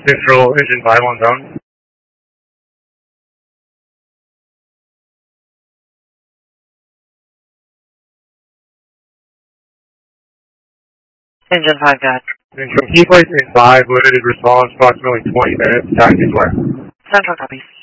Central engine vital and zone. Engine 5, got. Central, key place in 5, limited response, approximately 20 minutes, taxi square. Central copies.